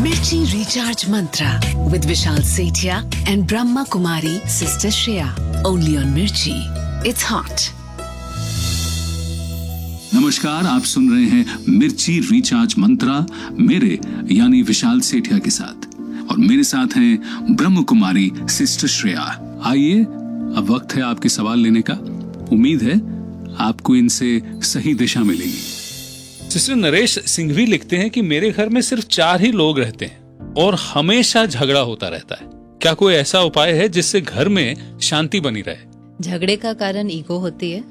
Mirchi Recharge Mantra with Vishal Sethia and Brahma Kumari Sister Shreya. Only on Mirchi. It's hot. नमस्कार, आप सुन रहे हैं मिर्ची recharge मंत्रा मेरे यानी विशाल सेठिया के साथ, और मेरे साथ हैं ब्रह्म कुमारी सिस्टर श्रेया। आइए, अब वक्त है आपके सवाल लेने का। उम्मीद है आपको इनसे सही दिशा मिलेगी। सिस्टर नरेश सिंघवी लिखते हैं कि मेरे घर में सिर्फ 4 ही लोग रहते हैं और हमेशा झगड़ा होता रहता है। क्या कोई ऐसा उपाय है जिससे घर में शांति बनी रहे? झगड़े का कारण ईगो होती है।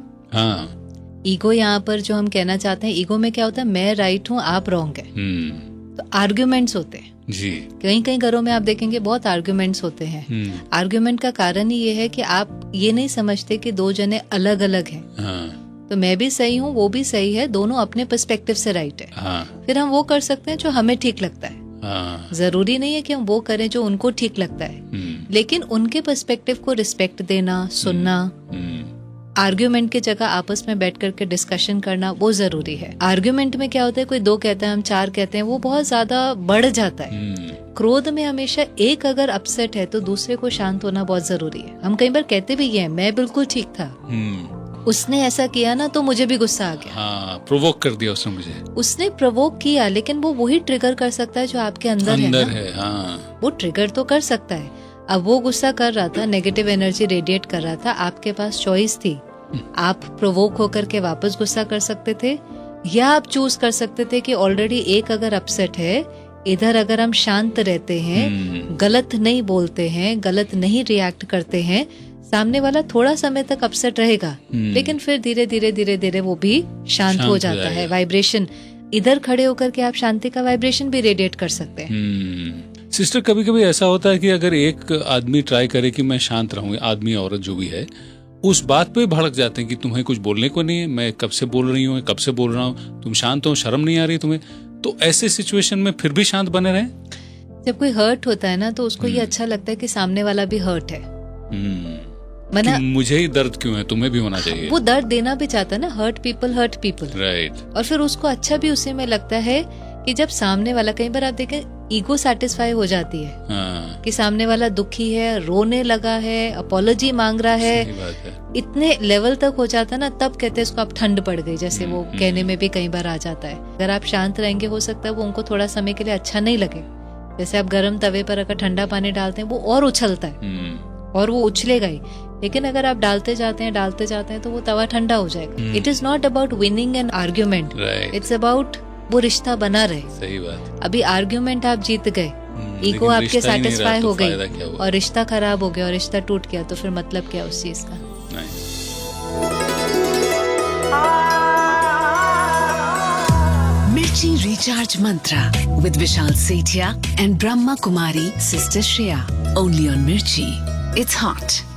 हाँ, ईगो यहाँ पर जो हम कहना चाहते हैं, ईगो में क्या होता है, मैं राइट हूँ आप रॉन्ग है। तो आर्ग्यूमेंट्स होते हैं जी। कई घरों में आप देखेंगे बहुत आर्ग्यूमेंट्स होते हैं। आर्ग्यूमेंट का कारण ही ये है कि आप ये नहीं समझते कि 2 जने अलग अलग हैं। हाँ, तो मैं भी सही हूँ, वो भी सही है, दोनों अपने पर्सपेक्टिव से राइट है। हाँ, फिर हम वो कर सकते हैं जो हमें ठीक लगता है। हाँ, जरूरी नहीं है कि हम वो करें जो उनको ठीक लगता है, लेकिन उनके पर्सपेक्टिव को रिस्पेक्ट देना, सुनना, आर्ग्यूमेंट की जगह आपस में बैठ करके डिस्कशन करना वो जरूरी है। आर्ग्यूमेंट में क्या होता है, कोई 2 कहता है, हम 4 कहते हैं, वो बहुत ज्यादा बढ़ जाता है। क्रोध में हमेशा एक अगर अपसेट है तो दूसरे को शांत होना बहुत जरूरी है। हम कई बार कहते भी हैं, मैं बिल्कुल ठीक था, उसने ऐसा किया ना तो मुझे भी गुस्सा आ गया। हाँ, प्रोवोक कर दिया उसने मुझे। उसने प्रोवोक किया, लेकिन वो वही ट्रिगर कर सकता है जो आपके अंदर है ना। हाँ। वो ट्रिगर तो कर सकता है। अब वो गुस्सा कर रहा था, नेगेटिव एनर्जी रेडिएट कर रहा था, आपके पास चॉइस थी। आप प्रोवोक होकर के वापस गुस्सा कर सकते थे, या आप चूज कर सकते थे कि ऑलरेडी एक अगर अपसेट है, इधर अगर हम शांत रहते हैं, गलत नहीं बोलते हैं, गलत नहीं रिएक्ट करते हैं, सामने वाला थोड़ा समय तक अपसेट रहेगा, लेकिन फिर धीरे धीरे वो भी शांत हो जाता है। वाइब्रेशन, इधर खड़े होकर के आप शांति का वाइब्रेशन भी रेडिएट कर सकते हैं। सिस्टर, कभी कभी ऐसा होता है कि अगर एक आदमी ट्राई करे कि मैं शांत रहूं, आदमी औरत जो भी है, उस बात पे भड़क जाते हैं कि तुम्हें कुछ बोलने को नहीं है, मैं कब से बोल रही हूँ, कब से बोल रहा हूँ, तुम शांत हो, शर्म नहीं आ रही तुम्हें? तो ऐसे सिचुएशन में फिर भी शांत बने रहे? जब कोई हर्ट होता है ना, तो उसको ये अच्छा लगता है कि सामने वाला भी हर्ट है। कि मुझे ही दर्द क्यों है, तुम्हें भी होना चाहिए। वो दर्द देना भी चाहता है ना, हर्ट पीपल राइट। और फिर उसको अच्छा भी उसी में लगता है कि जब सामने वाला, कई बार आप देखें ईगो सेटिस्फाई हो जाती है। हाँ। कि सामने वाला दुखी है, रोने लगा है, अपॉलॉजी मांग रहा है, इतने लेवल तक हो जाता है ना, तब कहते हैं इसको आप ठंड पड़ गई, जैसे वो कहने में भी कई बार आ जाता है। अगर आप शांत रहेंगे, हो सकता है वो उनको थोड़ा समय के लिए अच्छा नहीं लगे। जैसे आप गर्म तवे पर अगर ठंडा पानी डालते हैं, वो और उछलता है और वो उछलेगा ही, लेकिन अगर आप डालते जाते हैं तो वो तवा ठंडा हो जाएगा। It is not about winning an argument, it's about वो रिश्ता बना रहे। सही बात। अभी आर्ग्यूमेंट आप जीत गए, ईगो आपके सेटिस्फाई हो गई और रिश्ता खराब हो गया और रिश्ता टूट गया, तो फिर मतलब क्या उस चीज का? Mirchi Recharge Mantra with Vishal Sethia and Brahma Kumari Sister Shreya. Only on Mirchi. It's hot.